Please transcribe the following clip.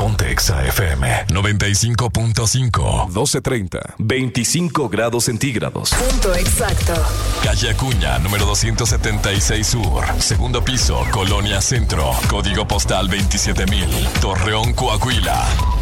Ponte Exa FM 95.5. 12:30. 25 grados centígrados. Punto exacto. Calle Acuña, número 276 Sur. Segundo piso, Colonia Centro. Código postal 27,000. Torreón, Coahuila.